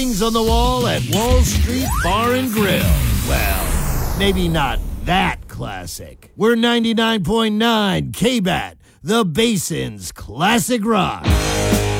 Things on the wall at Wall Street Bar and Grill. Well, maybe not that classic. We're 99.9 KBAT, the Basin's classic rock.